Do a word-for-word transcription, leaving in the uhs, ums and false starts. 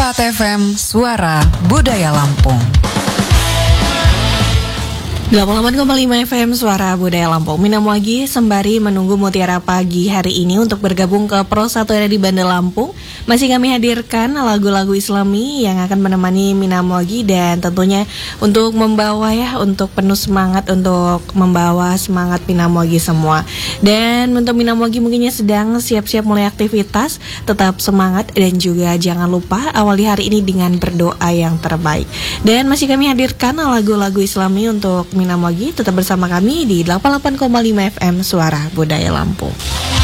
empat F M Suara Budaya Lampung. delapan puluh delapan koma lima F M Suara Budaya Lampung. Minam lagi sembari menunggu Mutiara Pagi hari ini untuk bergabung ke Pro satu yang ada di Bandar Lampung. Masih kami hadirkan lagu-lagu Islami yang akan menemani Minam lagi, dan tentunya untuk membawa ya, untuk penuh semangat, untuk membawa semangat Minam lagi semua. Dan untuk Minam lagi mungkinnya sedang siap-siap mulai aktivitas, tetap semangat dan juga jangan lupa awali hari ini dengan berdoa yang terbaik. Dan masih kami hadirkan lagu-lagu Islami untuk Minam lagi, tetap bersama kami di delapan puluh delapan koma lima F M Suara Budaya Lampung.